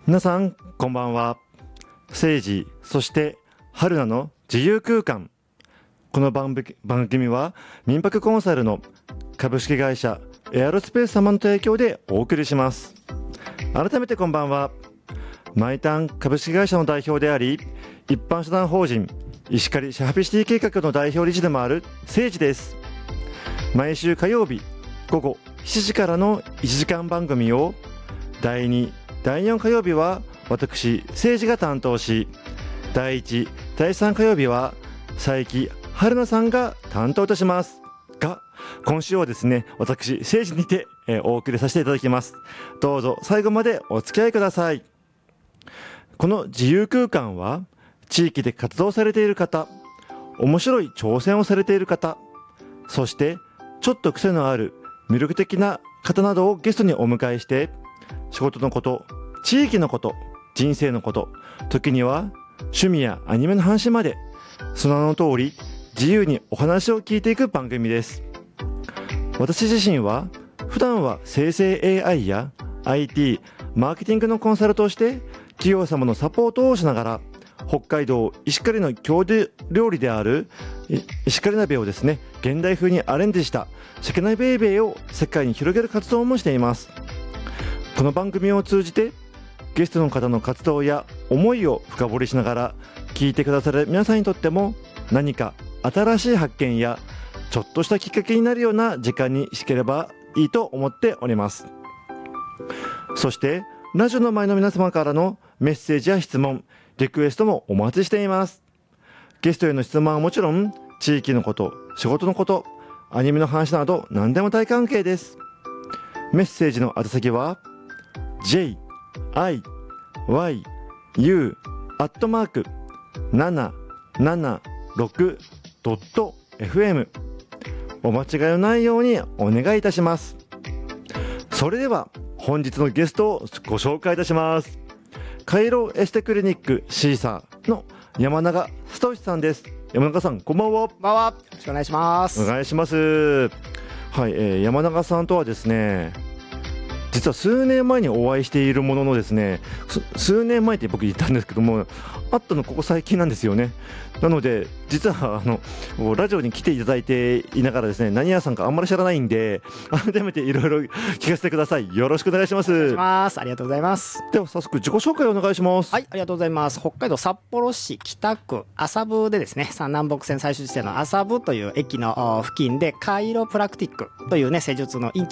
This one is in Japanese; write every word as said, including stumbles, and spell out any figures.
皆さんこんばんは。政治、そして春菜の自由空間。この番組番組は民泊コンサルの株式会社エアロスペース様の提供でお送りします。改めてこんばんは。マイタン株式会社の代表であり、一般社団法人石狩シェハピシティ計画の代表理事でもある政治です。毎週火曜日午後しちじからのいちじかん番組をだいに、だいよん火曜日は私政治が担当し、だいいち、だいさん火曜日は佐伯春菜さんが担当いたしますが、今週はですね、私政治にて、えー、お送りさせていただきます。どうぞ最後までお付き合いください。この自由空間は地域で活動されている方、面白い挑戦をされている方、そしてちょっと癖のある魅力的な方などをゲストにお迎えして、仕事のこと、地域のこと、人生のこと、時には趣味やアニメの話まで、その名の通り自由にお話を聞いていく番組です。私自身は普段は生成 エーアイ や アイティー、マーケティングのコンサルとして企業様のサポートをしながら、北海道石狩の郷土料理である石狩鍋をですね、現代風にアレンジした鮭鍋ベイベーを世界に広げる活動もしています。この番組を通じてゲストの方の活動や思いを深掘りしながら、聞いてくださる皆さんにとっても何か新しい発見やちょっとしたきっかけになるような時間にしければいいと思っております。そしてラジオの前の皆様からのメッセージや質問、リクエストもお待ちしています。ゲストへの質問はもちろん、地域のこと、仕事のこと、アニメの話など何でも大歓迎です。メッセージの宛先は ジェイアイワイユー アットマークななななろくドットエフエム、 お間違いのないようにお願いいたします。それでは本日のゲストをご紹介いたします。カイロエステクリニックシーサーの山永聡さんです。山永さん、こんばんは。 こんばんは。よろしくお願いします。 お願いします。はい、えー、山永さんとはですね、実は数年前にお会いしているもののですね、数年前って僕言ったんですけども、会ったのここ最近なんですよね。なので実はあのラジオに来ていただいていながらですね、何屋さんかあんまり知らないんで、改めていろいろ聞かせてください。よろしくお願いします。 お願いします。ありがとうございます。 では早速自己紹介をお願いします。 はい、ありがとうございます。北海道札幌市北区麻布でですね、南北線最終地点の麻布という駅の付近でカイロプラクティックというね、施術の院